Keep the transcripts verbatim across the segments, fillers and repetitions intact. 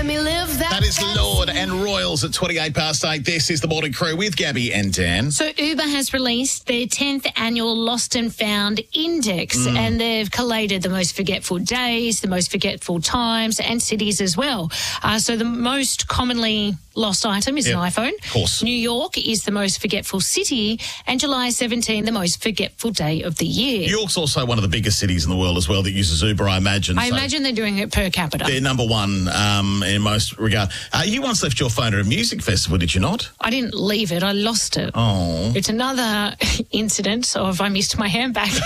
Let me live that. That is fantasy. Lord and Royals at twenty-eight past eight. This is the Morning Crew with Gabby and Dan. So Uber has released their tenth annual Lost and Found Index, mm. and they've collated the most forgetful days, the most forgetful times, and cities as well. Uh, so the most commonly lost item is yep. an iPhone. Of course. New York is the most forgetful city, and July seventeenth, the most forgetful day of the year. New York's also one of the biggest cities in the world as well that uses Uber, I imagine. I so imagine they're doing it per capita. They're number one um, in most regard. Uh, you once left your phone at a music festival, did you not? I didn't leave it. I lost it. Oh. It's another incident of I missed my handbag. So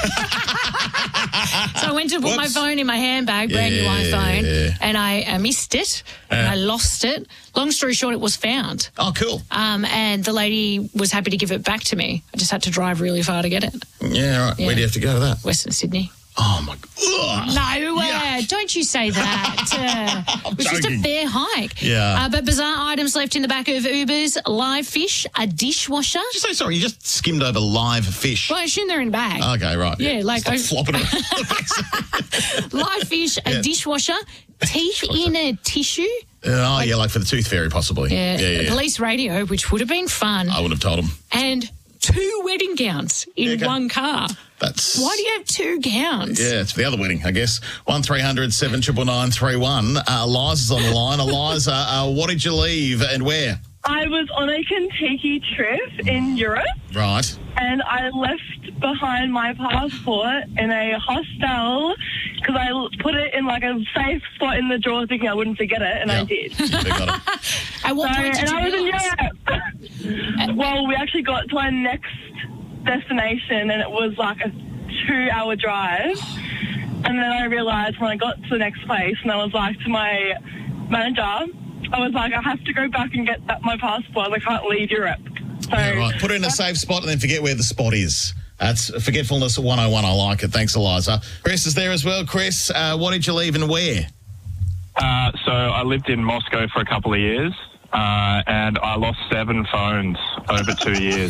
I went to put Whoops. my phone in my handbag, brand yeah, new iPhone, yeah. and I uh, missed it, and uh. I lost it. Long story short, it was found. Oh, cool. Um, and the lady was happy to give it back to me. I just had to drive really far to get it. Yeah, right. Yeah. Where do you have to go to that? Western Sydney. Oh, my God. No, uh, don't you say that. Uh, I'm it was joking. just a fair hike. Yeah. Uh, but bizarre items left in the back of Uber's live fish, a dishwasher. Did you say, sorry, you just skimmed over live fish? Well, I assume they're in the bag. Okay, right. Yeah, yeah. like... Stop I, flopping it. live fish, a yeah. dishwasher, teeth dishwasher. in a tissue. Uh, oh, like, yeah, like for the tooth fairy, possibly. Yeah, yeah, yeah. police radio, which would have been fun. I would have told them. And two wedding gowns in yeah, okay. one car. That's... Why do you have two gowns? Yeah, it's for the other wedding, I guess. one three hundred seven nine nine nine three one. Uh, Eliza's on the line. Eliza, uh, what did you leave and where? I was on a Kentucky trip in Europe. Right. And I left behind my passport in a hostel because I put it in like a safe spot in the drawer thinking I wouldn't forget it, and yeah. I did. Yeah, they got it. At what so, point did and you I was realise? in Europe. Well, we actually got to our next destination and it was like a two-hour drive. And then I realised when I got to the next place and I was like to my manager, I was like, I have to go back and get that, my passport. I can't leave Europe. So, yeah, right. Put it in a safe spot and then forget where the spot is. That's Forgetfulness one oh one. I like it. Thanks, Eliza. Chris is there as well. Chris, uh, what did you leave and where? Uh, so I lived in Moscow for a couple of years uh, and I lost seven phones over two years.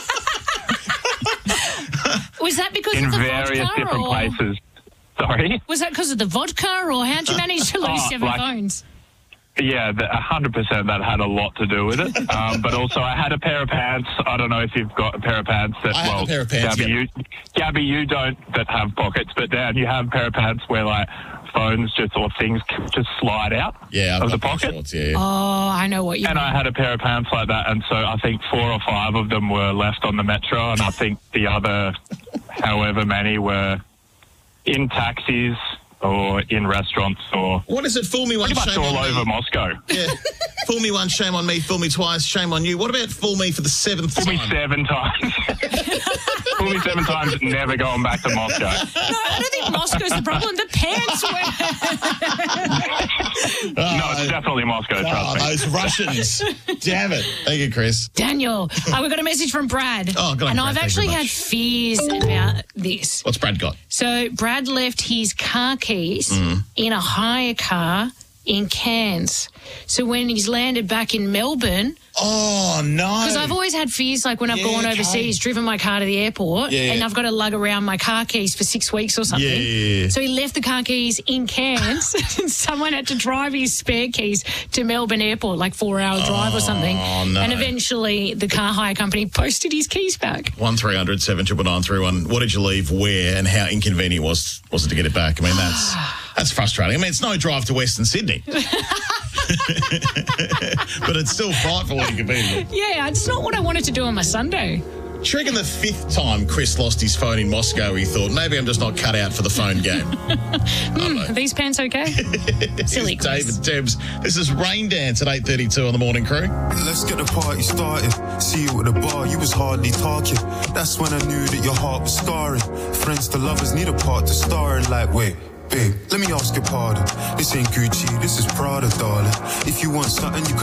Was that because in of the various vodka, different or... places. Sorry? Was that because of the vodka, or how'd you manage to lose oh, seven like, phones? Yeah, one hundred percent that had a lot to do with it. Um, but also I had a pair of pants. I don't know if you've got a pair of pants that, I well, have a pair of pants, Gabby, yep. you, Gabby, you don't that have pockets, but Dan, you have a pair of pants where, like, phones just or things just slide out yeah, I've of got the pocket. Shorts, yeah. Oh, I know what you and mean. I had a pair of pants like that, and so I think four or five of them were left on the metro, and I think the other however many were in taxis or in restaurants or... What is it? Fool me once, pretty much shame all on over me. Moscow. Yeah. Fool me once, shame on me. Fool me twice, shame on you. What about fool me for the seventh Fool time? me seven times. Fool me seven times, never going back to Moscow. No, I don't think Moscow's the problem. The pants were... no, it's definitely Moscow, Oh, trust me. those Russians. Damn it. Thank you, Chris. Daniel, uh, we got a message from Brad. Oh, go on, and Brad, I've thank you actually very had much. fears about this. What's Brad got? So Brad left his car keys Mm. in a hire car in Cairns. So when he's landed back in Melbourne, Oh, no. because I've always had fears, like when I've Yeah, gone okay. overseas, driven my car to the airport, Yeah. and I've got to lug around my car keys for six weeks or something. Yeah, yeah, yeah. So he left the car keys in Cairns, and someone had to drive his spare keys to Melbourne Airport, like four-hour drive or something. Oh, no. And eventually the car hire company posted his keys back. one three hundred seven nine nine three one. What did you leave, where, and how inconvenient was was it to get it back? I mean, that's that's frustrating. I mean, it's no drive to Western Sydney. But it's still frightful inconvenient. Yeah, it's not what I wanted to do on my Sunday. Do you reckon the fifth time Chris lost his phone in Moscow, he thought, maybe I'm just not cut out for the phone game? Mm, are these pants okay? Silly Here's Chris. David Debs. This is Rain Dance at eight thirty-two on the Morning Crew. Let's get the party started. See you at the bar, you was hardly talking. That's when I knew that your heart was scarring. Friends to lovers need a part to star in. Like, wait, babe, let me ask your pardon. This ain't Gucci, this is Prada, darling. If you want something, you can